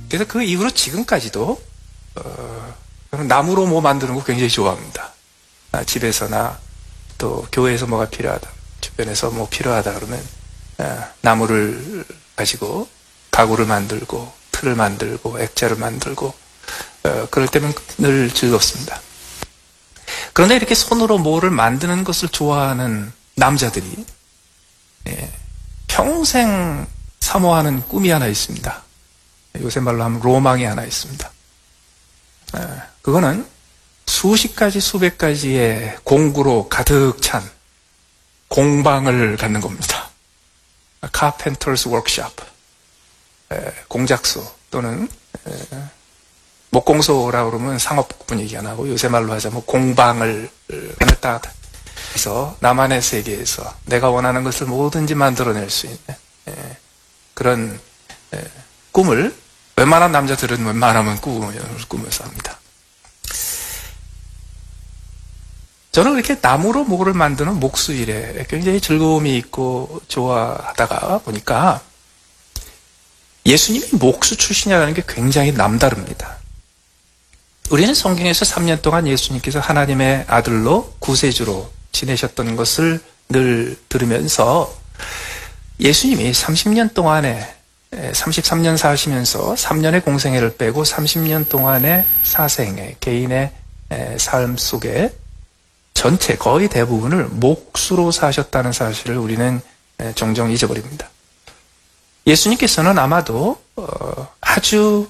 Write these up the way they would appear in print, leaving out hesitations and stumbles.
그래서 그 이후로 지금까지도 저는 나무로 뭐 만드는 거 굉장히 좋아합니다. 집에서나 또 교회에서 뭐가 필요하다, 주변에서 뭐 필요하다 그러면 나무를 가지고 가구를 만들고 틀을 만들고 액자를 만들고 그럴 때면 늘 즐겁습니다. 그런데 이렇게 손으로 뭐를 만드는 것을 좋아하는 남자들이 평생 사모하는 꿈이 하나 있습니다. 요새 말로 하면 로망이 하나 있습니다. 그거는 수십 가지 수백 가지의 공구로 가득 찬 공방을 갖는 겁니다. Carpenter's Workshop, 공작소 또는 목공소라고 그러면 상업 분위기가 나고 요새 말로 하자면 공방을 딱 해서 나만의 세계에서 내가 원하는 것을 뭐든지 만들어낼 수 있는 그런 꿈을 웬만한 남자들은 웬만하면 꾸면서 합니다. 저는 이렇게 나무로 뭐를 만드는 목수일에 굉장히 즐거움이 있고 좋아하다가 보니까 예수님이 목수 출신이라는 게 굉장히 남다릅니다. 우리는 성경에서 3년 동안 예수님께서 하나님의 아들로 구세주로 지내셨던 것을 늘 들으면서 예수님이 30년 동안에 33년 사시면서 3년의 공생애를 빼고 30년 동안의 사생애, 개인의 삶 속에 전체 거의 대부분을 목수로 사셨다는 사실을 우리는 종종 잊어버립니다. 예수님께서는 아마도 아주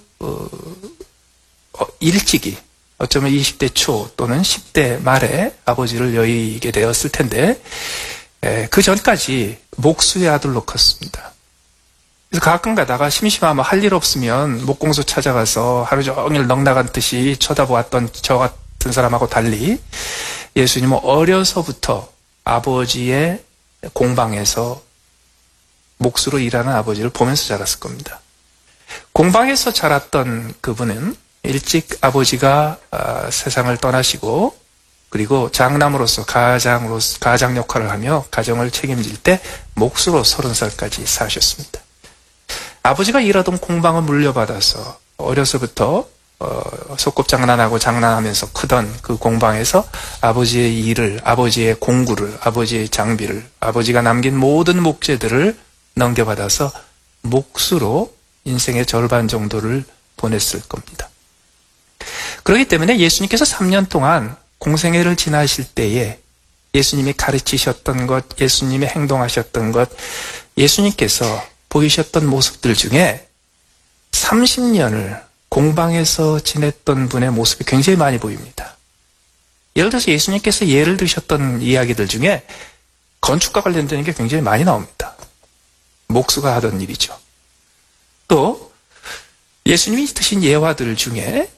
일찍이 어쩌면 20대 초 또는 10대 말에 아버지를 여의게 되었을 텐데 그 전까지 목수의 아들로 컸습니다. 그래서 가끔 가다가 심심하면 할 일 없으면 목공소 찾아가서 하루 종일 넋나간 듯이 쳐다보았던 저 같은 사람하고 달리 예수님은 어려서부터 아버지의 공방에서 목수로 일하는 아버지를 보면서 자랐을 겁니다. 공방에서 자랐던 그분은 일찍 아버지가 세상을 떠나시고 그리고 장남으로서 가장 역할을 하며 가정을 책임질 때 목수로 30살까지 사셨습니다. 아버지가 일하던 공방을 물려받아서 어려서부터 소꿉장난하고 장난하면서 크던 그 공방에서 아버지의 일을, 아버지의 공구를, 아버지의 장비를, 아버지가 남긴 모든 목재들을 넘겨받아서 목수로 인생의 절반 정도를 보냈을 겁니다. 그렇기 때문에 예수님께서 3년 동안 공생애를 지나실 때에 예수님이 가르치셨던 것, 예수님이 행동하셨던 것, 예수님께서 보이셨던 모습들 중에 30년을 공방에서 지냈던 분의 모습이 굉장히 많이 보입니다. 예를 들어서 예수님께서 예를 드셨던 이야기들 중에 건축과 관련된 게 굉장히 많이 나옵니다. 목수가 하던 일이죠. 또 예수님이 드신 예화들 중에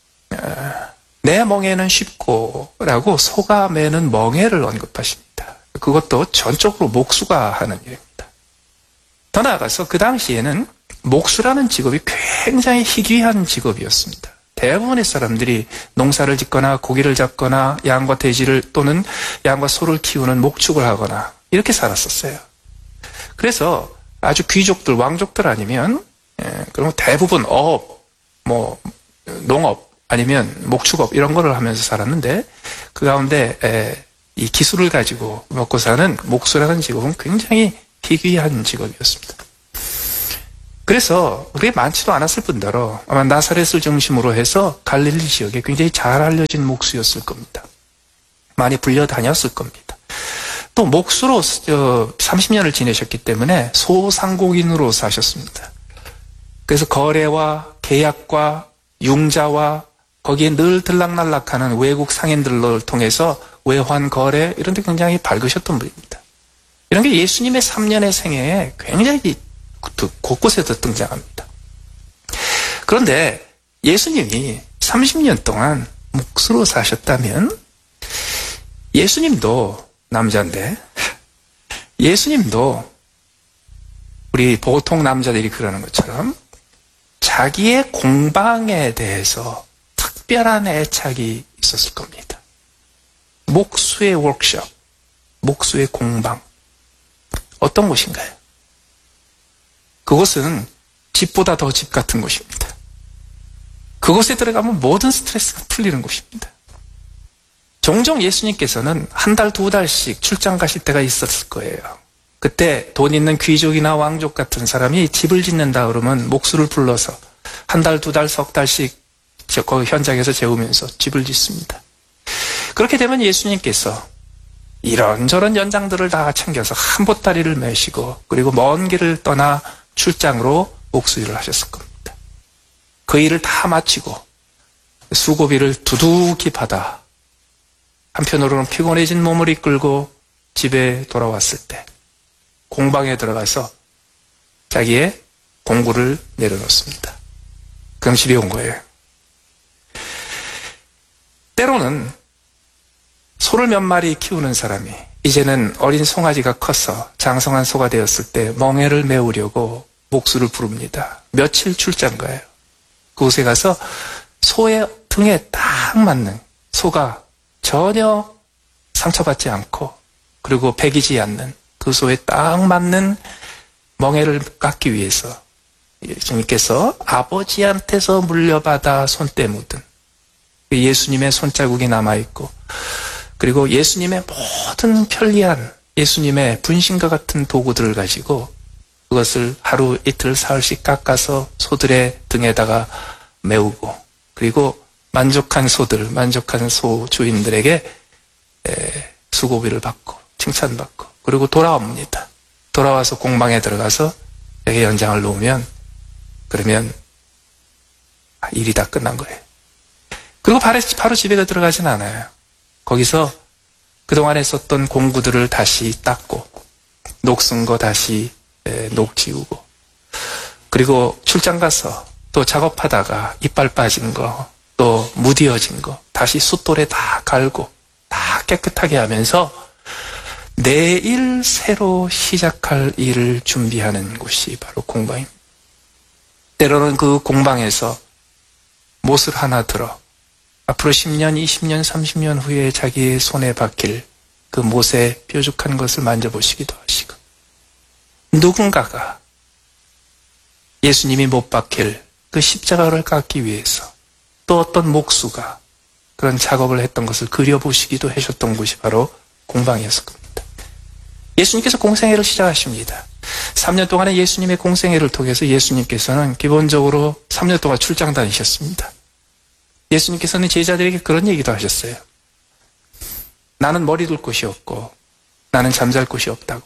내 멍에는 쉽고 라고 소가 매는 멍에를 언급하십니다. 그것도 전적으로 목수가 하는 일입니다. 더 나아가서 그 당시에는 목수라는 직업이 굉장히 희귀한 직업이었습니다. 대부분의 사람들이 농사를 짓거나 고기를 잡거나 양과 돼지를 또는 양과 소를 키우는 목축을 하거나 이렇게 살았었어요. 그래서 아주 귀족들, 왕족들 아니면 그럼 대부분 어업, 농업 아니면 목축업 이런 거를 하면서 살았는데 그 가운데 이 기술을 가지고 먹고 사는 목수라는 직업은 굉장히 희귀한 직업이었습니다. 그래서 그게 많지도 않았을 뿐더러 아마 나사렛을 중심으로 해서 갈릴리 지역에 굉장히 잘 알려진 목수였을 겁니다. 많이 불려다녔을 겁니다. 또 목수로 30년을 지내셨기 때문에 소상공인으로 사셨습니다. 그래서 거래와 계약과 융자와 거기에 늘 들락날락하는 외국 상인들을 통해서 외환 거래 이런 데 굉장히 밝으셨던 분입니다. 이런 게 예수님의 3년의 생애에 굉장히 곳곳에서 등장합니다. 그런데 예수님이 30년 동안 목수로 사셨다면 예수님도 남자인데 예수님도 우리 보통 남자들이 그러는 것처럼 자기의 공방에 대해서 특별한 애착이 있었을 겁니다. 목수의 워크숍, 목수의 공방. 어떤 곳인가요? 그곳은 집보다 더 집 같은 곳입니다. 그곳에 들어가면 모든 스트레스가 풀리는 곳입니다. 종종 예수님께서는 한 달, 두 달씩 출장 가실 때가 있었을 거예요. 그때 돈 있는 귀족이나 왕족 같은 사람이 집을 짓는다 그러면 목수를 불러서 한 달, 두 달, 석 달씩 그 현장에서 재우면서 집을 짓습니다. 그렇게 되면 예수님께서 이런저런 연장들을 다 챙겨서 한 보따리를 메시고 그리고 먼 길을 떠나 출장으로 목수 일을 하셨을 겁니다. 그 일을 다 마치고 수고비를 두둑히 받아 한편으로는 피곤해진 몸을 이끌고 집에 돌아왔을 때 공방에 들어가서 자기의 공구를 내려놓습니다. 그럼 집에 온 거예요. 때로는 소를 몇 마리 키우는 사람이 이제는 어린 송아지가 커서 장성한 소가 되었을 때 멍에를 메우려고 목수를 부릅니다. 며칠 출장 가요. 그곳에 가서 소의 등에 딱 맞는, 소가 전혀 상처받지 않고 그리고 배기지 않는 그 소에 딱 맞는 멍에를 깎기 위해서 예수님께서 아버지한테서 물려받아 손때 묻은 예수님의 손자국이 남아있고 그리고 예수님의 모든 편리한 예수님의 분신과 같은 도구들을 가지고 그것을 하루 이틀 사흘씩 깎아서 소들의 등에다가 메우고 그리고 만족한 소들, 만족한 소 주인들에게 수고비를 받고 칭찬받고 그리고 돌아옵니다. 돌아와서 공방에 들어가서 여기 연장을 놓으면 그러면 일이 다 끝난 거예요. 그리고 바로 집에 들어가진 않아요. 거기서 그동안에 썼던 공구들을 다시 닦고 녹슨 거 다시 녹지우고 그리고 출장 가서 또 작업하다가 이빨 빠진 거 또 무디어진 거 다시 숫돌에 다 갈고 다 깨끗하게 하면서 내일 새로 시작할 일을 준비하는 곳이 바로 공방입니다. 때로는 그 공방에서 못을 하나 들어 앞으로 10년, 20년, 30년 후에 자기의 손에 박힐 그 못에 뾰족한 것을 만져보시기도 하시고 누군가가 예수님이 못 박힐 그 십자가를 깎기 위해서 또 어떤 목수가 그런 작업을 했던 것을 그려보시기도 하셨던 곳이 바로 공방이었을 겁니다. 예수님께서 공생애를 시작하십니다. 3년 동안의 예수님의 공생애를 통해서 예수님께서는 기본적으로 3년 동안 출장 다니셨습니다. 예수님께서는 제자들에게 그런 얘기도 하셨어요. 나는 머리 둘 곳이 없고 나는 잠잘 곳이 없다고.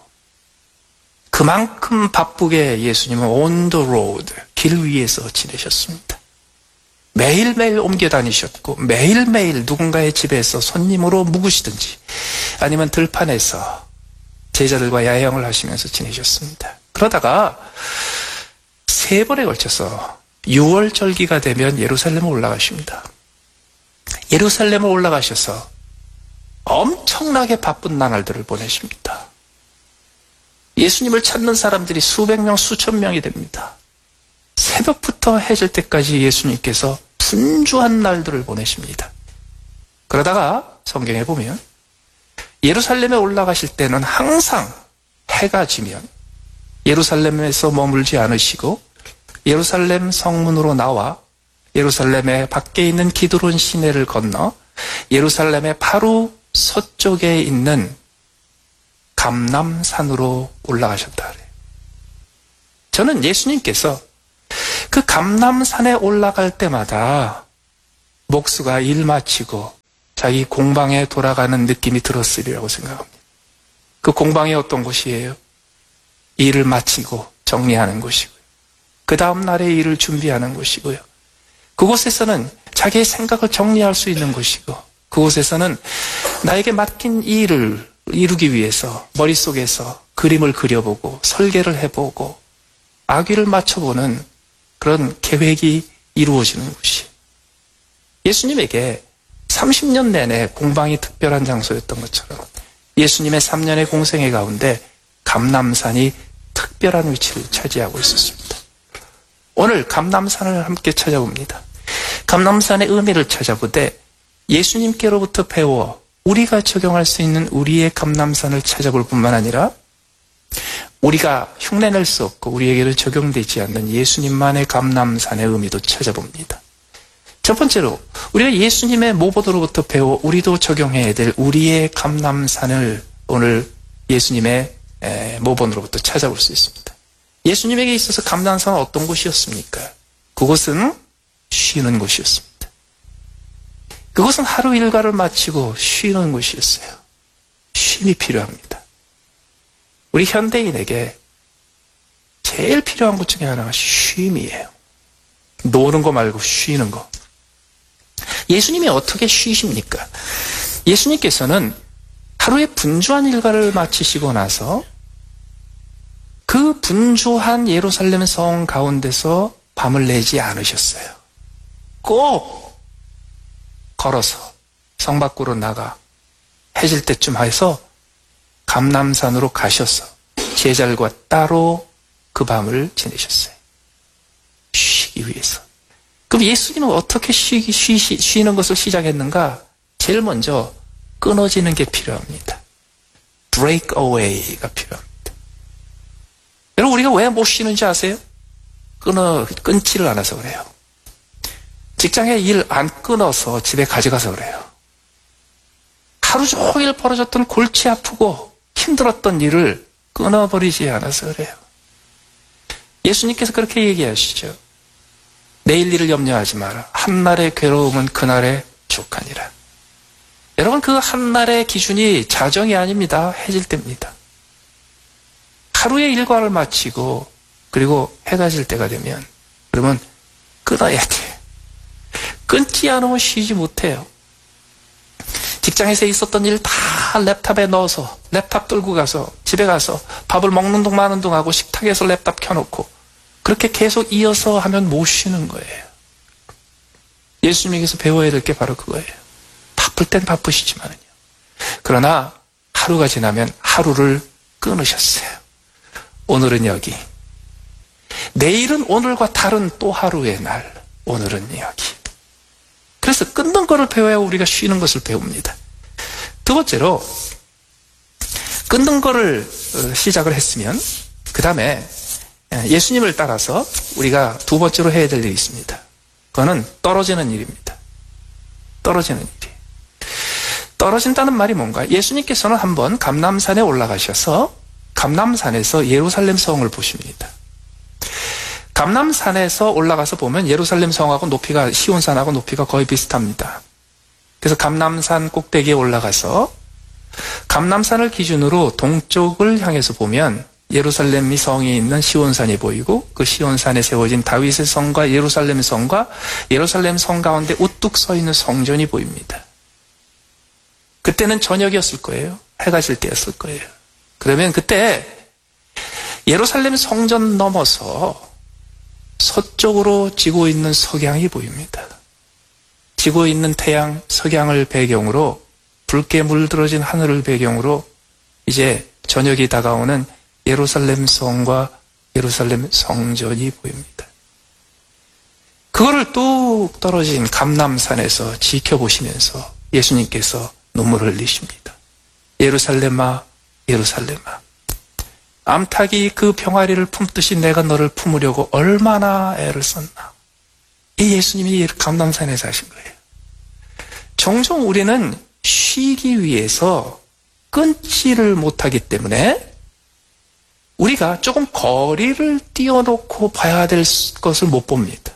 그만큼 바쁘게 예수님은 on the road, 길 위에서 지내셨습니다. 매일매일 옮겨 다니셨고 매일매일 누군가의 집에서 손님으로 묵으시든지 아니면 들판에서 제자들과 야영을 하시면서 지내셨습니다. 그러다가 3번에 걸쳐서 6월 절기가 되면 예루살렘에 올라가십니다. 예루살렘에 올라가셔서 엄청나게 바쁜 나날들을 보내십니다. 예수님을 찾는 사람들이 수백 명, 수천 명이 됩니다. 새벽부터 해질 때까지 예수님께서 분주한 날들을 보내십니다. 그러다가 성경에 보면 예루살렘에 올라가실 때는 항상 해가 지면 예루살렘에서 머물지 않으시고 예루살렘 성문으로 나와 예루살렘의 밖에 있는 기드론 시내를 건너 예루살렘의 바로 서쪽에 있는 감람산으로 올라가셨다 그래요. 저는 예수님께서 그 감람산에 올라갈 때마다 목수가 일 마치고 자기 공방에 돌아가는 느낌이 들었으리라고 생각합니다. 그 공방이 어떤 곳이에요? 일을 마치고 정리하는 곳이고요. 그 다음 날의 일을 준비하는 곳이고요. 그곳에서는 자기의 생각을 정리할 수 있는 곳이고 그곳에서는 나에게 맡긴 일을 이루기 위해서 머릿속에서 그림을 그려보고 설계를 해보고 악위를 맞춰보는 그런 계획이 이루어지는 곳이 예수님에게 30년 내내 공방이 특별한 장소였던 것처럼 예수님의 3년의 공생애 가운데 감람산이 특별한 위치를 차지하고 있었습니다. 오늘 감람산을 함께 찾아봅니다. 감람산의 의미를 찾아보되 예수님께로부터 배워 우리가 적용할 수 있는 우리의 감람산을 찾아볼 뿐만 아니라 우리가 흉내낼 수 없고 우리에게는 적용되지 않는 예수님만의 감람산의 의미도 찾아봅니다. 첫 번째로 우리가 예수님의 모범으로부터 배워 우리도 적용해야 될 우리의 감람산을 오늘 예수님의 모범으로부터 찾아볼 수 있습니다. 예수님에게 있어서 감람산은 어떤 곳이었습니까? 그곳은 쉬는 곳이었습니다. 그것은 하루 일과를 마치고 쉬는 곳이었어요. 쉼이 필요합니다. 우리 현대인에게 제일 필요한 것 중에 하나가 쉼이에요. 노는 거 말고 쉬는 거. 예수님이 어떻게 쉬십니까? 예수님께서는 하루의 분주한 일과를 마치시고 나서 그 분주한 예루살렘 성 가운데서 밤을 내지 않으셨어요. 꼭 걸어서 성 밖으로 나가 해질 때쯤 해서 감람산으로 가셔서 제자들과 따로 그 밤을 지내셨어요. 쉬기 위해서. 그럼 예수님은 어떻게 쉬는 것을 시작했는가? 제일 먼저 끊어지는 게 필요합니다. break away가 필요합니다. 여러분, 우리가 왜 못 쉬는지 아세요? 끊지를 않아서 그래요. 직장에 일 안 끊어서 집에 가져가서 그래요. 하루 종일 벌어졌던 골치 아프고 힘들었던 일을 끊어버리지 않아서 그래요. 예수님께서 그렇게 얘기하시죠. 내일 일을 염려하지 마라. 한날의 괴로움은 그날의 족하니라. 여러분, 그 한날의 기준이 자정이 아닙니다. 해질 때입니다. 하루의 일과를 마치고 그리고 해가 질 때가 되면 그러면 끊어야 돼. 끊지 않으면 쉬지 못해요. 직장에서 있었던 일 다 랩탑에 넣어서 랩탑 들고 가서 집에 가서 밥을 먹는 동 마는 동 하고 식탁에서 랩탑 켜놓고 그렇게 계속 이어서 하면 못 쉬는 거예요. 예수님에게서 배워야 될 게 바로 그거예요. 바쁠 땐 바쁘시지만요. 그러나 하루가 지나면 하루를 끊으셨어요. 오늘은 여기. 내일은 오늘과 다른 또 하루의 날. 오늘은 여기. 그래서 끊는 거를 배워야 우리가 쉬는 것을 배웁니다. 두 번째로 끊는 거를 시작을 했으면 그 다음에 예수님을 따라서 우리가 두 번째로 해야 될 일이 있습니다. 그거는 떨어지는 일입니다. 떨어지는 일이. 떨어진다는 말이 뭔가? 예수님께서는 한번 감람산에 올라가셔서 감람산에서 예루살렘 성을 보십니다. 감람산에서 올라가서 보면 예루살렘 성하고 높이가 시온산하고 높이가 거의 비슷합니다. 그래서 감람산 꼭대기에 올라가서 감람산을 기준으로 동쪽을 향해서 보면 예루살렘이 성이 있는 시온산이 보이고 그 시온산에 세워진 다윗의 성과 예루살렘 성과 예루살렘 성 가운데 우뚝 서 있는 성전이 보입니다. 그때는 저녁이었을 거예요. 해가 질 때였을 거예요. 그러면 그때 예루살렘 성전 넘어서 서쪽으로 지고 있는 석양이 보입니다. 지고 있는 태양, 석양을 배경으로 붉게 물들어진 하늘을 배경으로 이제 저녁이 다가오는 예루살렘 성과 예루살렘 성전이 보입니다. 그거를 뚝 떨어진 감람산에서 지켜보시면서 예수님께서 눈물을 흘리십니다. 예루살렘아, 예루살렘아. 암탉이 그 병아리를 품듯이 내가 너를 품으려고 얼마나 애를 썼나. 이 예수님이 감람산에서 하신 거예요. 종종 우리는 쉬기 위해서 끊지를 못하기 때문에 우리가 조금 거리를 띄워놓고 봐야 될 것을 못 봅니다.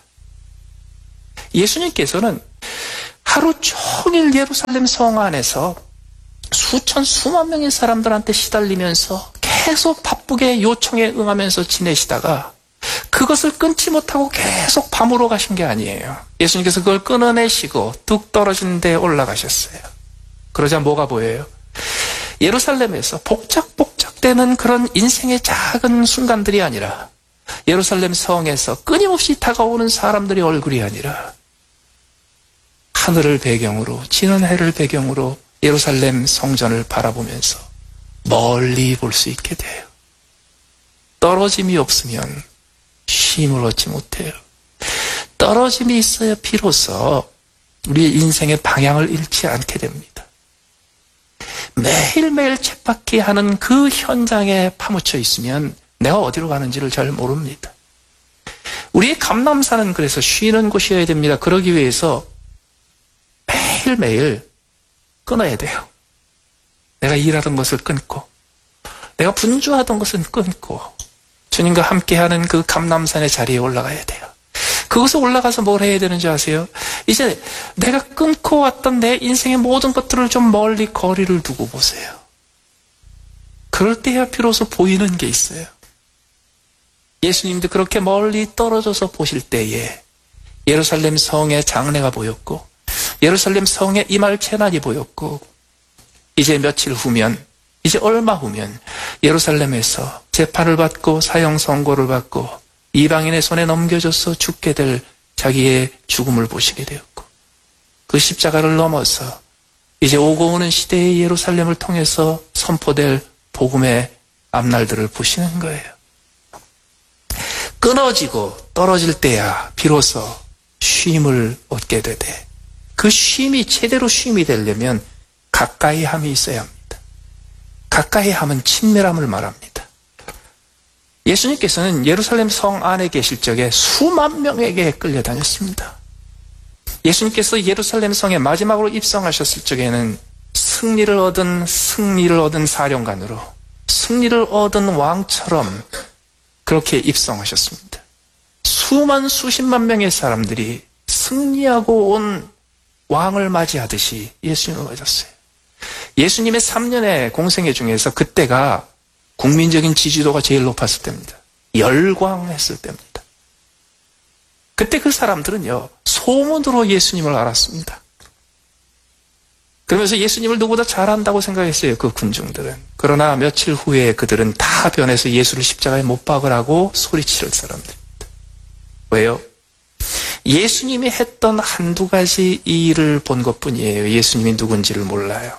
예수님께서는 하루 종일 예루살렘 성 안에서 수만 명의 사람들한테 시달리면서 계속 바쁘게 요청에 응하면서 지내시다가 그것을 끊지 못하고 계속 밤으로 가신 게 아니에요. 예수님께서 그걸 끊어내시고 뚝 떨어진 데에 올라가셨어요. 그러자 뭐가 보여요? 예루살렘에서 복작복작되는 그런 인생의 작은 순간들이 아니라 예루살렘 성에서 끊임없이 다가오는 사람들의 얼굴이 아니라 하늘을 배경으로 지는 해를 배경으로 예루살렘 성전을 바라보면서 멀리 볼 수 있게 돼요. 떨어짐이 없으면 쉼을 얻지 못해요. 떨어짐이 있어야 비로소 우리의 인생의 방향을 잃지 않게 됩니다. 매일매일 쳇바퀴하는 그 현장에 파묻혀 있으면 내가 어디로 가는지를 잘 모릅니다. 우리의 감람산은 그래서 쉬는 곳이어야 됩니다. 그러기 위해서 매일매일 끊어야 돼요. 내가 일하던 것을 끊고, 내가 분주하던 것은 끊고, 주님과 함께하는 그 감람산의 자리에 올라가야 돼요. 그곳에 올라가서 뭘 해야 되는지 아세요? 이제 내가 끊고 왔던 내 인생의 모든 것들을 좀 멀리 거리를 두고 보세요. 그럴 때야 비로소 보이는 게 있어요. 예수님도 그렇게 멀리 떨어져서 보실 때에 예루살렘 성의 장래가 보였고, 예루살렘 성의 임할 재난이 보였고, 이제 며칠 후면, 이제 얼마 후면 예루살렘에서 재판을 받고 사형 선고를 받고 이방인의 손에 넘겨져서 죽게 될 자기의 죽음을 보시게 되었고, 그 십자가를 넘어서 이제 오고 오는 시대의 예루살렘을 통해서 선포될 복음의 앞날들을 보시는 거예요. 끊어지고 떨어질 때야 비로소 쉼을 얻게 되되, 그 쉼이 제대로 쉼이 되려면 가까이 함이 있어야 합니다. 가까이 함은 친밀함을 말합니다. 예수님께서는 예루살렘 성 안에 계실 적에 수만 명에게 끌려다녔습니다. 예수님께서 예루살렘 성에 마지막으로 입성하셨을 적에는 승리를 얻은 사령관으로, 승리를 얻은 왕처럼 그렇게 입성하셨습니다. 수십만 명의 사람들이 승리하고 온 왕을 맞이하듯이 예수님을 맞았어요. 예수님의 3년의 공생애 중에서 그때가 국민적인 지지도가 제일 높았을 때입니다. 열광했을 때입니다. 그때 그 사람들은요, 소문으로 예수님을 알았습니다. 그러면서 예수님을 누구보다 잘한다고 생각했어요, 그 군중들은. 그러나 며칠 후에 그들은 다 변해서 예수를 십자가에 못 박으라고 소리치를 사람들입니다. 왜요? 예수님이 했던 한두 가지 일을 본 것뿐이에요. 예수님이 누군지를 몰라요.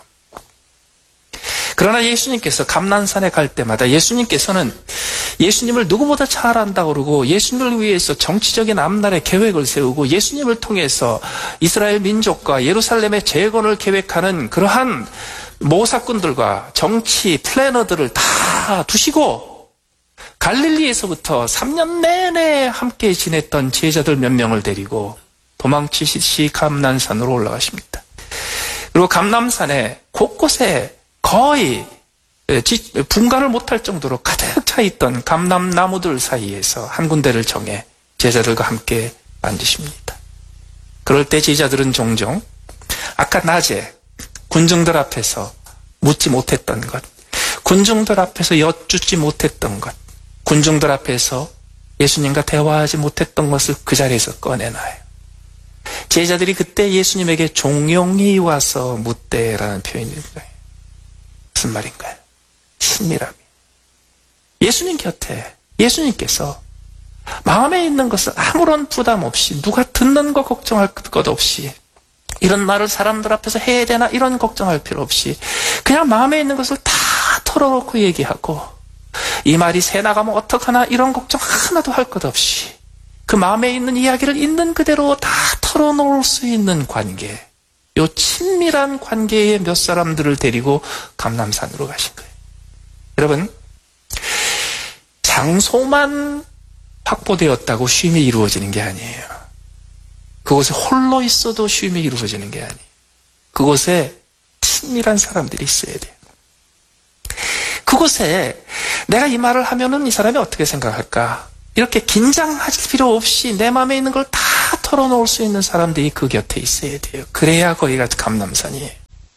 그러나 예수님께서 감난산에 갈 때마다 예수님께서는 예수님을 누구보다 잘 안다고 그러고, 예수님을 위해서 정치적인 앞날의 계획을 세우고, 예수님을 통해서 이스라엘 민족과 예루살렘의 재건을 계획하는 그러한 모사꾼들과 정치 플래너들을 다 두시고, 갈릴리에서부터 3년 내내 함께 지냈던 제자들 몇 명을 데리고 도망치시듯이 감난산으로 올라가십니다. 그리고 감남산에 곳곳에 거의 분간을 못할 정도로 가득 차 있던 감람나무들 사이에서 한 군데를 정해 제자들과 함께 앉으십니다. 그럴 때 제자들은 종종 아까 낮에 군중들 앞에서 묻지 못했던 것, 군중들 앞에서 여쭙지 못했던 것, 군중들 앞에서 예수님과 대화하지 못했던 것을 그 자리에서 꺼내놔요. 제자들이 그때 예수님에게 종용이 와서 묻대라는 표현입니다. 무슨 말인가요? 친밀함이. 예수님 곁에 예수님께서 마음에 있는 것을 아무런 부담 없이, 누가 듣는 거 걱정할 것 없이, 이런 말을 사람들 앞에서 해야 되나 이런 걱정할 필요 없이 그냥 마음에 있는 것을 다 털어놓고 얘기하고, 이 말이 새 나가면 어떡하나 이런 걱정 하나도 할 것 없이 그 마음에 있는 이야기를 있는 그대로 다 털어놓을 수 있는 관계, 요 친밀한 관계의 몇 사람들을 데리고 감람산으로 가신 거예요. 여러분, 장소만 확보되었다고 쉼이 이루어지는 게 아니에요. 그곳에 홀로 있어도 쉼이 이루어지는 게 아니에요. 그곳에 친밀한 사람들이 있어야 돼요. 그곳에 내가 이 말을 하면은 이 사람이 어떻게 생각할까? 이렇게 긴장하실 필요 없이 내 마음에 있는 걸 다 털어놓을 수 있는 사람들이 그 곁에 있어야 돼요. 그래야 거기가 감람산이에요.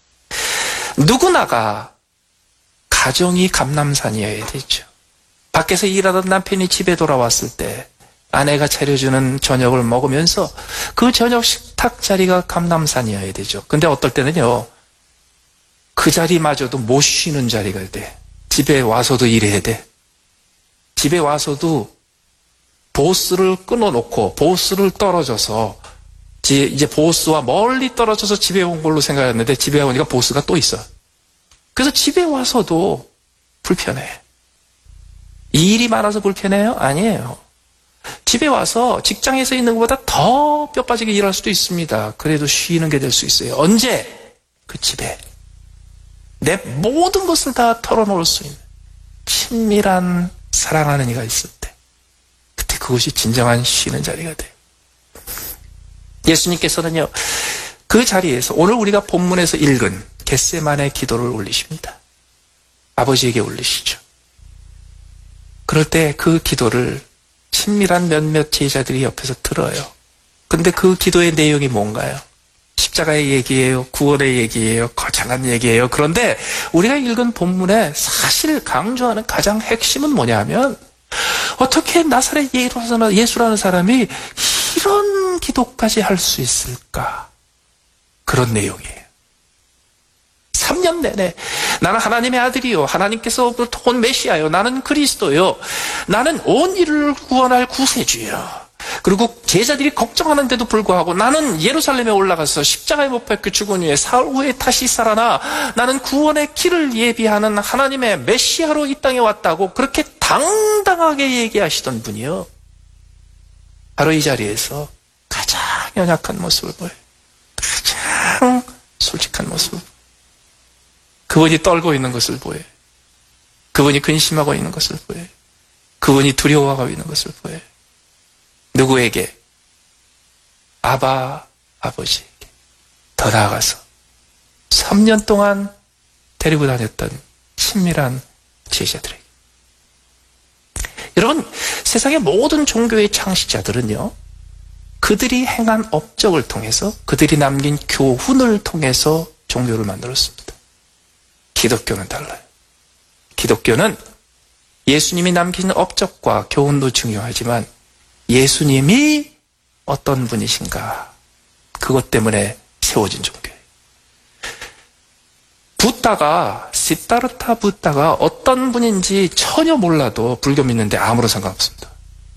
누구나가 가정이 감람산이어야 되죠. 밖에서 일하던 남편이 집에 돌아왔을 때 아내가 차려주는 저녁을 먹으면서 그 저녁 식탁 자리가 감람산이어야 되죠. 근데 어떨 때는요, 그 자리마저도 못 쉬는 자리가 돼. 집에 와서도 일해야 돼. 집에 와서도 보스를 끊어놓고 보스를 떨어져서 이제 보스와 멀리 떨어져서 집에 온 걸로 생각했는데 집에 오니까 보스가 또 있어. 그래서 집에 와서도 불편해. 일이 많아서 불편해요? 아니에요. 집에 와서 직장에서 있는 것보다 더 뼈 빠지게 일할 수도 있습니다. 그래도 쉬는 게 될 수 있어요. 언제? 그 집에 내 모든 것을 다 털어놓을 수 있는 친밀한 사랑하는 이가 있을 때, 그때 그것이 진정한 쉬는 자리가 돼요. 예수님께서는요, 그 자리에서 오늘 우리가 본문에서 읽은 겟세마네 기도를 올리십니다. 아버지에게 올리시죠. 그럴 때 그 기도를 친밀한 몇몇 제자들이 옆에서 들어요. 근데 그 기도의 내용이 뭔가요? 십자가의 얘기예요? 구원의 얘기예요? 거창한 얘기예요? 그런데 우리가 읽은 본문에 사실 강조하는 가장 핵심은 뭐냐면 어떻게 나사렛 예수라는 사람이 이런 기도까지 할 수 있을까? 그런 내용이에요. 3년 내내 나는 하나님의 아들이요, 하나님께서부터 온 메시아요, 나는 그리스도요, 나는 온 인류를 구원할 구세주요. 그리고 제자들이 걱정하는데도 불구하고 나는 예루살렘에 올라가서 십자가에 못 박혀 죽은 후에 사흘 후에 다시 살아나 나는 구원의 길을 예비하는 하나님의 메시아로 이 땅에 왔다고 그렇게 당당하게 얘기하시던 분이요, 바로 이 자리에서 가장 연약한 모습을 보여요. 가장 솔직한 모습. 그분이 떨고 있는 것을 보여요. 그분이 근심하고 있는 것을 보여요. 그분이 두려워하고 있는 것을 보여요. 누구에게? 아버지에게. 더 나아가서 3년 동안 데리고 다녔던 친밀한 제자들에게. 여러분, 세상의 모든 종교의 창시자들은요, 그들이 행한 업적을 통해서, 그들이 남긴 교훈을 통해서 종교를 만들었습니다. 기독교는 달라요. 기독교는 예수님이 남긴 업적과 교훈도 중요하지만 예수님이 어떤 분이신가, 그것 때문에 세워진 종교예요. 시타르타 붓다가 어떤 분인지 전혀 몰라도 불교 믿는데 아무런 상관없습니다.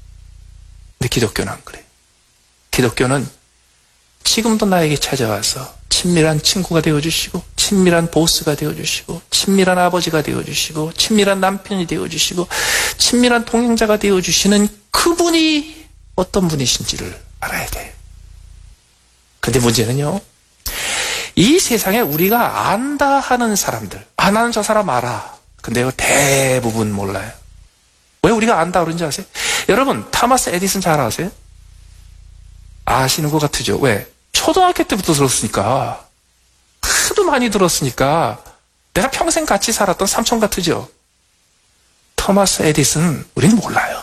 근데 기독교는 안 그래요. 기독교는 지금도 나에게 찾아와서 친밀한 친구가 되어주시고, 친밀한 보스가 되어주시고, 친밀한 아버지가 되어주시고, 친밀한 남편이 되어주시고, 친밀한 동행자가 되어주시는 그분이 어떤 분이신지를 알아야 돼요. 근데 문제는요, 이 세상에 우리가 안다 하는 사람들, 나는 저 사람 알아. 근데 대부분 몰라요. 왜 우리가 안다 그런지 아세요? 여러분, 타마스 에디슨 잘 아세요? 아시는 것 같으죠? 왜? 초등학교 때부터 들었으니까. 하도 많이 들었으니까 내가 평생 같이 살았던 삼촌 같으죠? 토마스 에디슨, 우리는 몰라요.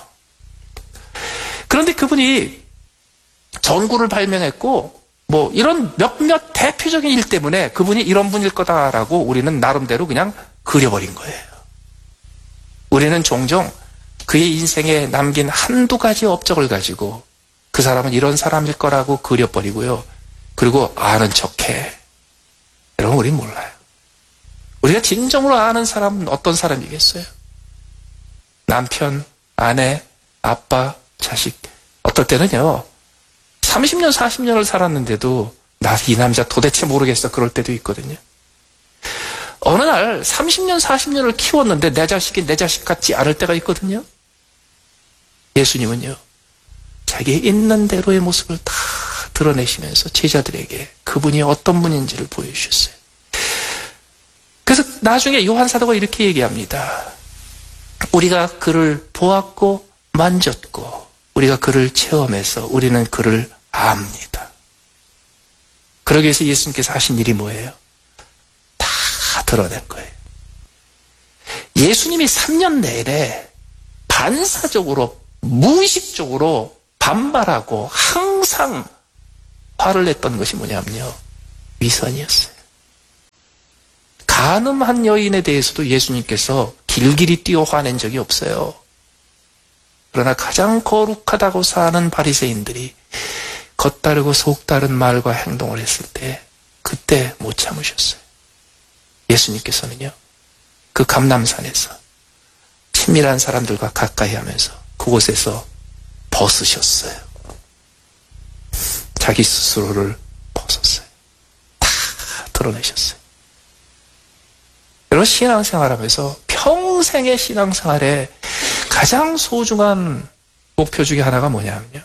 그런데 그분이 전구를 발명했고, 이런 몇몇 대표적인 일 때문에 그분이 이런 분일 거다라고 우리는 나름대로 그냥 그려버린 거예요. 우리는 종종 그의 인생에 남긴 한두 가지 업적을 가지고 그 사람은 이런 사람일 거라고 그려버리고요. 그리고 아는 척해. 여러분, 우리는 몰라요. 우리가 진정으로 아는 사람은 어떤 사람이겠어요? 남편, 아내, 아빠, 자식. 어떨 때는요, 30년, 40년을 살았는데도 나 이 남자 도대체 모르겠어, 그럴 때도 있거든요. 어느 날 30년, 40년을 키웠는데 내 자식이 내 자식 같지 않을 때가 있거든요. 예수님은요, 자기 있는 대로의 모습을 다 드러내시면서 제자들에게 그분이 어떤 분인지를 보여주셨어요. 그래서 나중에 요한 사도가 이렇게 얘기합니다. 우리가 그를 보았고 만졌고 우리가 그를 체험해서 우리는 그를 압니다. 그러기 위해서 예수님께서 하신 일이 뭐예요? 다 드러낸 거예요. 예수님이 3년 내내 반사적으로, 무의식적으로 반발하고 항상 화를 냈던 것이 뭐냐면요, 위선이었어요. 간음한 여인에 대해서도 예수님께서 길길이 뛰어 화낸 적이 없어요. 그러나 가장 거룩하다고 사는 바리새인들이 겉다르고 속다른 말과 행동을 했을 때 그때 못 참으셨어요. 예수님께서는요, 그 감람산에서 친밀한 사람들과 가까이 하면서 그곳에서 벗으셨어요. 자기 스스로를 벗었어요. 다 드러내셨어요. 여러분, 신앙생활하면서 평생의 신앙생활에 가장 소중한 목표 중에 하나가 뭐냐면요,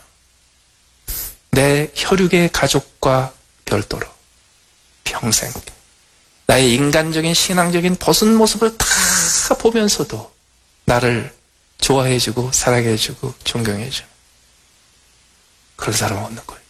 내 혈육의 가족과 별도로 평생 나의 인간적인 신앙적인 벗은 모습을 다 보면서도 나를 좋아해주고 사랑해주고 존경해주는 그런 사람은 없는 거예요.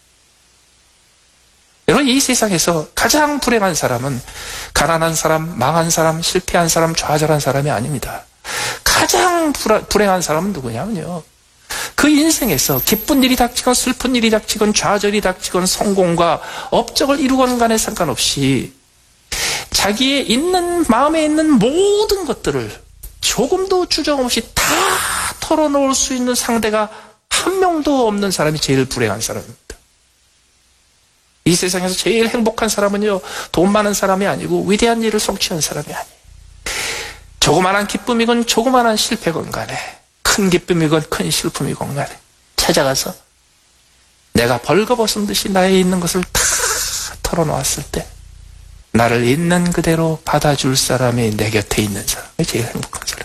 여러분, 이 세상에서 가장 불행한 사람은 가난한 사람, 망한 사람, 실패한 사람, 좌절한 사람이 아닙니다. 가장 불행한 사람은 누구냐면요, 그 인생에서 기쁜 일이 닥치건 슬픈 일이 닥치건 좌절이 닥치건 성공과 업적을 이루건 간에 상관없이 자기의 있는 마음에 있는 모든 것들을 조금도 주저 없이 다 털어놓을 수 있는 상대가 한 명도 없는 사람이 제일 불행한 사람입니다. 이 세상에서 제일 행복한 사람은요, 돈 많은 사람이 아니고 위대한 일을 성취한 사람이 아니에요. 조그만한 기쁨이건 조그만한 실패건 간에, 큰 기쁨이건 큰 슬픔이건 간에 찾아가서 내가 벌거벗은 듯이 나에 있는 것을 다 털어놓았을 때 나를 있는 그대로 받아줄 사람이 내 곁에 있는 사람이 제일 행복한 사람.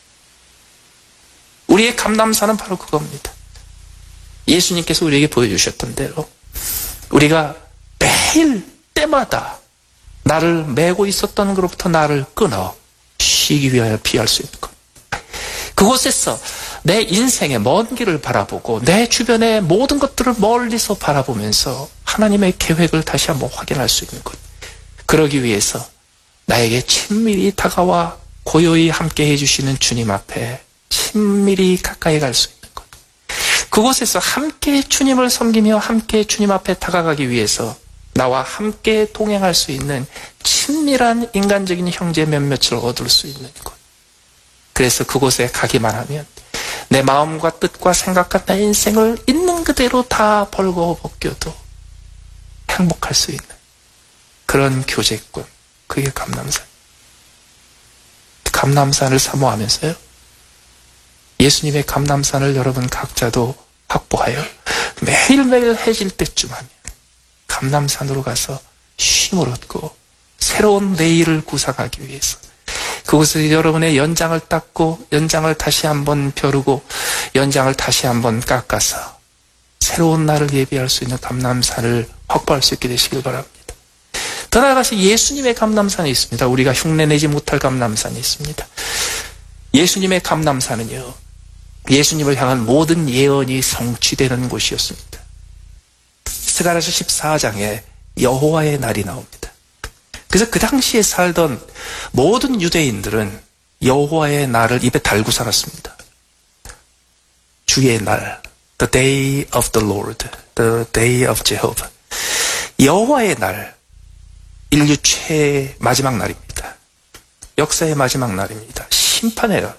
우리의 감남사는 바로 그겁니다. 예수님께서 우리에게 보여주셨던 대로 우리가 매일 때마다 나를 메고 있었던 것으로부터 나를 끊어 쉬기 위하여 피할 수 있는 것. 그곳에서 내 인생의 먼 길을 바라보고 내 주변의 모든 것들을 멀리서 바라보면서 하나님의 계획을 다시 한번 확인할 수 있는 것. 그러기 위해서 나에게 친밀히 다가와 고요히 함께 해주시는 주님 앞에 친밀히 가까이 갈 수 있는 것. 그곳에서 함께 주님을 섬기며 함께 주님 앞에 다가가기 위해서 나와 함께 동행할 수 있는 친밀한 인간적인 형제 몇몇을 얻을 수 있는 것. 그래서 그곳에 가기만 하면 내 마음과 뜻과 생각과 내 인생을 있는 그대로 다 벌거벗겨도 행복할 수 있는 그런 교제권. 그게 감람산. 감람산을 사모하면서요, 예수님의 감람산을 여러분 각자도 확보하여 매일매일 해질 때쯤 하면 감람산으로 가서 쉼을 얻고 새로운 내일을 구상하기 위해서 그곳에서 여러분의 연장을 닦고 연장을 다시 한번 벼르고 연장을 다시 한번 깎아서 새로운 날을 예비할 수 있는 감람산을 확보할 수 있게 되시길 바랍니다. 더 나아가서 예수님의 감람산이 있습니다. 우리가 흉내내지 못할 감람산이 있습니다. 예수님의 감람산은요, 예수님을 향한 모든 예언이 성취되는 곳이었습니다. 스가랴서 14장에 여호와의 날이 나옵니다. 그래서 그 당시에 살던 모든 유대인들은 여호와의 날을 입에 달고 살았습니다. 주의 날, the day of the Lord, the day of Jehovah. 여호와의 날, 인류 최 마지막 날입니다. 역사의 마지막 날입니다. 심판의 날.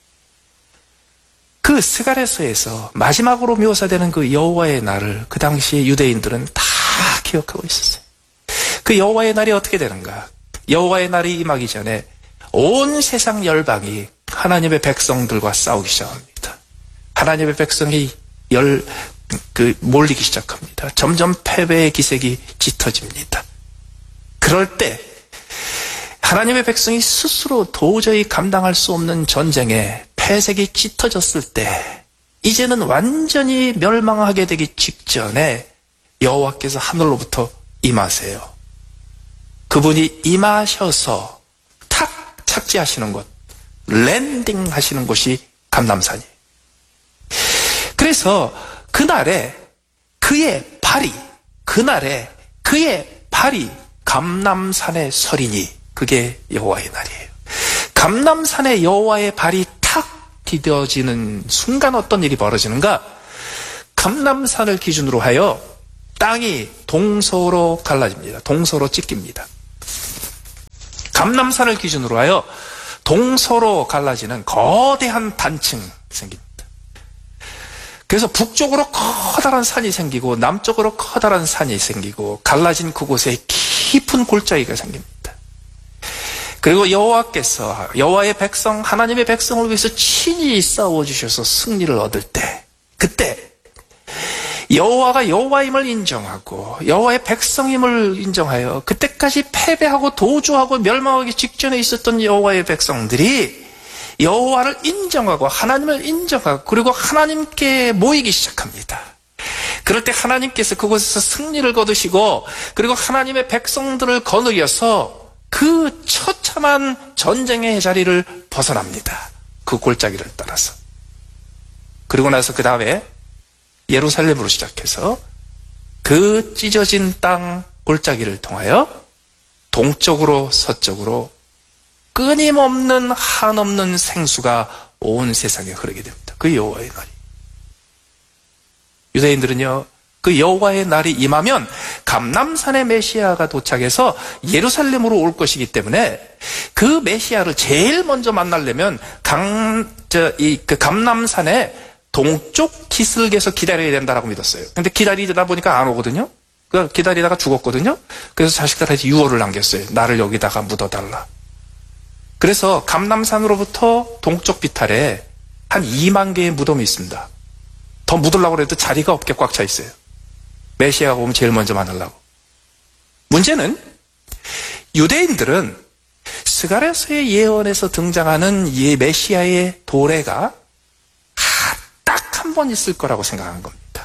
그 스가랴서에서 마지막으로 묘사되는 그 여호와의 날을 그 당시에 유대인들은 다 기억하고 있었어요. 그 여호와의 날이 어떻게 되는가? 여호와의 날이 임하기 전에 온 세상 열방이 하나님의 백성들과 싸우기 시작합니다. 하나님의 백성이 몰리기 시작합니다. 점점 패배의 기색이 짙어집니다. 그럴 때 하나님의 백성이 스스로 도저히 감당할 수 없는 전쟁에 패색이 짙어졌을 때 이제는 완전히 멸망하게 되기 직전에 여호와께서 하늘로부터 임하세요. 그분이 임하셔서 탁 착지하시는 곳, 랜딩 하시는 곳이 감람산이에요. 그래서 그날에 그의 발이 감람산에 서리니 그게 여호와의 날이에요. 감람산에 여호와의 발이 탁 디뎌지는 순간 어떤 일이 벌어지는가? 감람산을 기준으로 하여 땅이 동서로 갈라집니다. 동서로 찢깁니다. 감람산을 기준으로 하여 동서로 갈라지는 거대한 단층이 생깁니다. 그래서 북쪽으로 커다란 산이 생기고 남쪽으로 커다란 산이 생기고 갈라진 그곳에 깊은 골짜기가 생깁니다. 그리고 여호와께서 여호와의 백성, 하나님의 백성을 위해서 친히 싸워주셔서 승리를 얻을 때, 그때 여호와가 여호와임을 인정하고 여호와의 백성임을 인정하여 그때까지 패배하고 도주하고 멸망하기 직전에 있었던 여호와의 백성들이 여호와를 인정하고 하나님을 인정하고 그리고 하나님께 모이기 시작합니다. 그럴 때 하나님께서 그곳에서 승리를 거두시고 그리고 하나님의 백성들을 거느려서 그 처참한 전쟁의 자리를 벗어납니다. 그 골짜기를 따라서. 그리고 나서 그 다음에 예루살렘으로 시작해서 그 찢어진 땅 골짜기를 통하여 동쪽으로 서쪽으로 끊임없는 한없는 생수가 온 세상에 흐르게 됩니다. 그 여호와의 날이. 유대인들은요, 그 여호와의 날이 임하면 감람산의 메시아가 도착해서 예루살렘으로 올 것이기 때문에 그 메시아를 제일 먼저 만나려면 그 감람산의 동쪽 기슭에서 기다려야 된다라고 믿었어요. 근데 기다리다 보니까 안 오거든요. 기다리다가 죽었거든요. 그래서 자식들한테 유언을 남겼어요. 나를 여기다가 묻어달라. 그래서 감람산으로부터 동쪽 비탈에 한 2만 개의 무덤이 있습니다. 더 묻으려고 해도 자리가 없게 꽉 차 있어요. 메시아가 오면 제일 먼저 만나려고. 문제는 유대인들은 스가랴서의 예언에서 등장하는 이 메시아의 도래가 딱 한 번 있을 거라고 생각한 겁니다.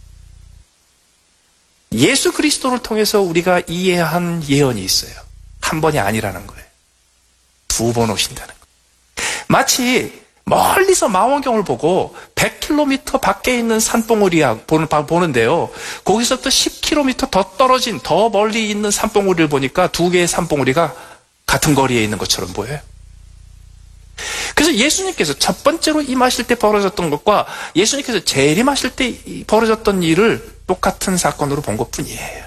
예수 그리스도를 통해서 우리가 이해한 예언이 있어요. 한 번이 아니라는 거예요. 2번 오신다는 거예요. 마치 멀리서 망원경을 보고 100km 밖에 있는 산봉우리 보는데요. 거기서부터 10km 더 떨어진 더 멀리 있는 산봉우리를 보니까 두 개의 산봉우리가 같은 거리에 있는 것처럼 보여요. 그래서 예수님께서 첫 번째로 임하실 때 벌어졌던 것과 예수님께서 재림하실 때 벌어졌던 일을 똑같은 사건으로 본 것뿐이에요.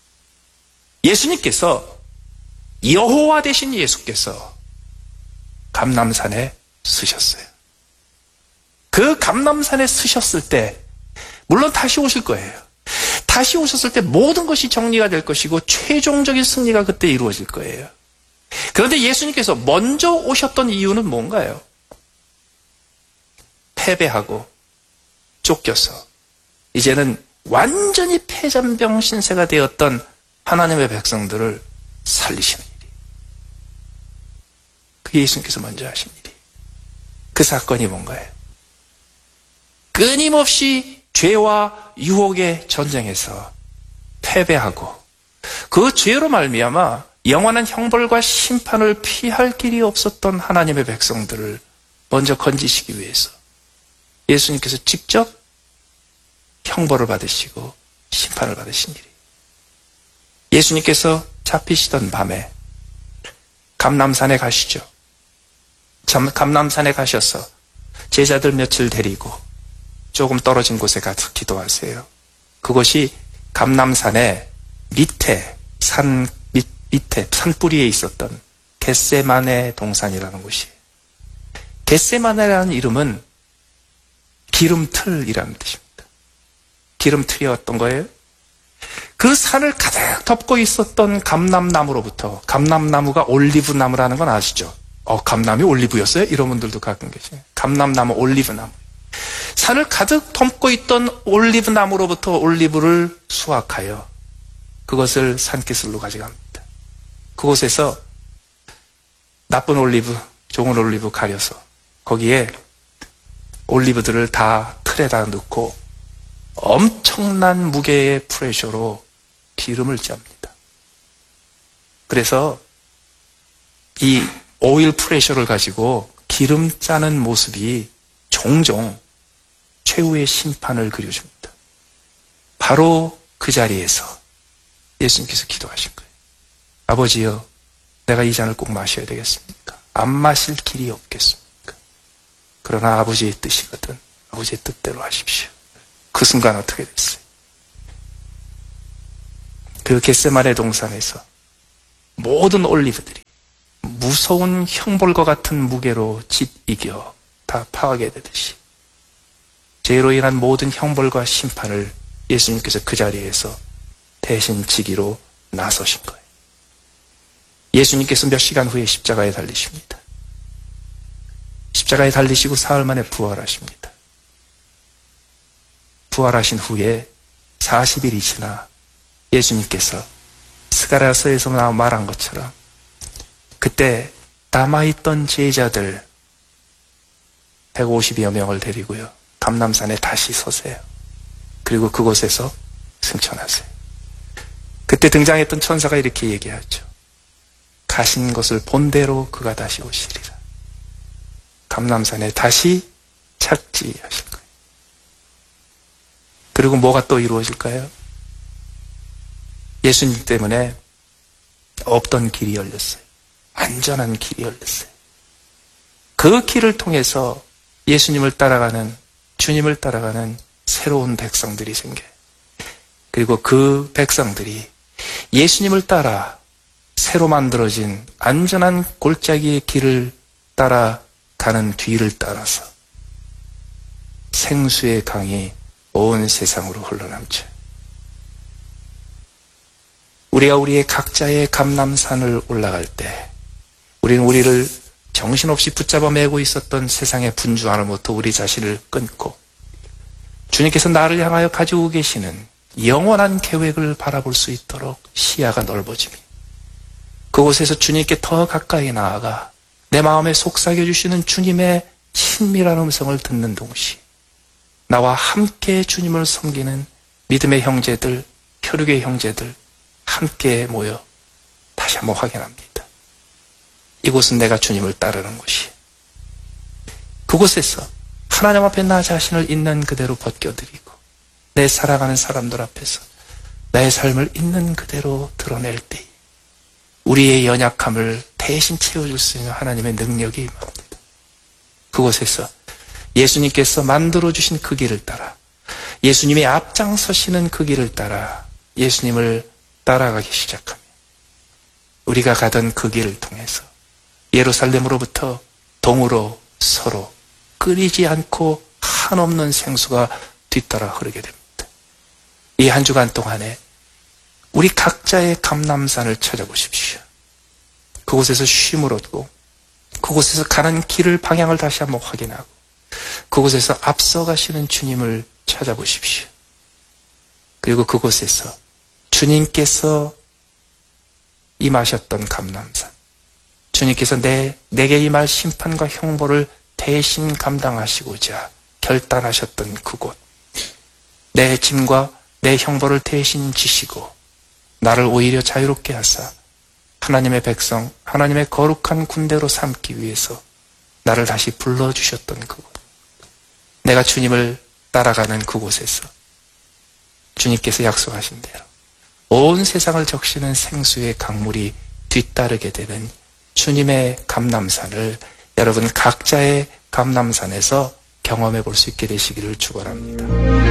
예수님께서 여호와 되신 예수께서 감람산에 서셨어요. 그 감람산에 서셨을 때 물론 다시 오실 거예요. 다시 오셨을 때 모든 것이 정리가 될 것이고 최종적인 승리가 그때 이루어질 거예요. 그런데 예수님께서 먼저 오셨던 이유는 뭔가요? 패배하고 쫓겨서 이제는 완전히 패잔병 신세가 되었던 하나님의 백성들을 살리시는 일이. 그게 예수님께서 먼저 하신 일이. 그 사건이 뭔가요? 끊임없이 죄와 유혹의 전쟁에서 패배하고 그 죄로 말미암아 영원한 형벌과 심판을 피할 길이 없었던 하나님의 백성들을 먼저 건지시기 위해서 예수님께서 직접 형벌을 받으시고 심판을 받으신 일이. 예수님께서 잡히시던 밤에 감람산에 가시죠. 감람산에 가셔서 제자들 며칠 데리고 조금 떨어진 곳에 가서 기도하세요. 그것이 감람산의 밑에 밑에 산뿌리에 있었던 겟세마네 동산이라는 곳이에요. 겟세마네라는 이름은 기름틀이라는 뜻입니다. 기름틀이었던 거예요. 그 산을 가득 덮고 있었던 감람나무로부터, 감람나무가 올리브나무라는 건 아시죠? 감남이 올리브였어요? 이런 분들도 가끔 계세요. 감람나무, 올리브나무. 산을 가득 덮고 있던 올리브나무로부터 올리브를 수확하여 그것을 산기슭로 가져갑니다. 그곳에서 나쁜 올리브, 좋은 올리브 가려서 거기에 올리브들을 다 틀에다 넣고 엄청난 무게의 프레셔로 기름을 짭니다. 그래서 이 오일 프레셔를 가지고 기름 짜는 모습이 종종 최후의 심판을 그려줍니다. 바로 그 자리에서 예수님께서 기도하신 거예요. 아버지여, 내가 이 잔을 꼭 마셔야 되겠습니까? 안 마실 길이 없겠습니까? 그러나 아버지의 뜻이거든 아버지의 뜻대로 하십시오. 그 순간 어떻게 됐어요? 그 겟세마네 동산에서 모든 올리브들이 무서운 형벌과 같은 무게로 짓이겨 다 파괴되듯이 죄로 인한 모든 형벌과 심판을 예수님께서 그 자리에서 대신 지기로 나서신 거예요. 예수님께서 몇 시간 후에 십자가에 달리십니다. 십자가에 달리시고 사흘 만에 부활하십니다. 부활하신 후에 40일이 지나 예수님께서 스가랴서에서 말한 것처럼 그때 남아있던 제자들 150여 명을 데리고요. 감람산에 다시 서세요. 그리고 그곳에서 승천하세요. 그때 등장했던 천사가 이렇게 얘기하죠. 가신 것을 본대로 그가 다시 오시리라. 감람산에 다시 착지하실 거예요. 그리고 뭐가 또 이루어질까요? 예수님 때문에 없던 길이 열렸어요. 안전한 길이 열렸어요. 그 길을 통해서 예수님을 따라가는, 주님을 따라가는 새로운 백성들이 생겨요. 그리고 그 백성들이 예수님을 따라 새로 만들어진 안전한 골짜기의 길을 따라가는 뒤를 따라서 생수의 강이 온 세상으로 흘러넘쳐요. 우리가 우리의 각자의 감람산을 올라갈 때 우리는 우리를 정신없이 붙잡아 매고 있었던 세상의 분주함으로부터 우리 자신을 끊고 주님께서 나를 향하여 가지고 계시는 영원한 계획을 바라볼 수 있도록 시야가 넓어지며 그곳에서 주님께 더 가까이 나아가 내 마음에 속삭여 주시는 주님의 친밀한 음성을 듣는 동시에 나와 함께 주님을 섬기는 믿음의 형제들, 혈육의 형제들 함께 모여 다시 한번 확인합니다. 이곳은 내가 주님을 따르는 곳이에요. 그곳에서 하나님 앞에 나 자신을 있는 그대로 벗겨드리고 내 살아가는 사람들 앞에서 나의 삶을 있는 그대로 드러낼 때 우리의 연약함을 대신 채워줄 수 있는 하나님의 능력이 임합니다. 그곳에서 예수님께서 만들어주신 그 길을 따라 예수님이 앞장서시는 그 길을 따라 예수님을 따라가기 시작하며 우리가 가던 그 길을 통해서 예루살렘으로부터 동으로 서로 끊이지 않고 한없는 생수가 뒤따라 흐르게 됩니다. 이 한 주간 동안에 우리 각자의 감람산을 찾아보십시오. 그곳에서 쉼을 얻고 그곳에서 가는 길을 방향을 다시 한번 확인하고 그곳에서 앞서가시는 주님을 찾아보십시오. 그리고 그곳에서 주님께서 임하셨던 감람산, 주님께서 내게 임할 심판과 형벌을 대신 감당하시고자 결단하셨던 그곳, 내 짐과 내 형벌을 대신 지시고 나를 오히려 자유롭게 하사 하나님의 백성, 하나님의 거룩한 군대로 삼기 위해서 나를 다시 불러주셨던 그곳, 내가 주님을 따라가는 그곳에서 주님께서 약속하신 대로 온 세상을 적시는 생수의 강물이 뒤따르게 되는 주님의 감람산을 여러분 각자의 감람산에서 경험해 볼 수 있게 되시기를 축원합니다.